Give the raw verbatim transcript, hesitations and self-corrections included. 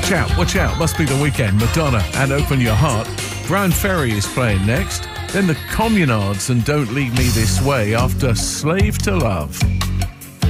Watch out, watch out, must be the weekend. Madonna and Open Your Heart. Brian Ferry is playing next. Then the Communards and Don't Leave Me This Way after Slave to Love.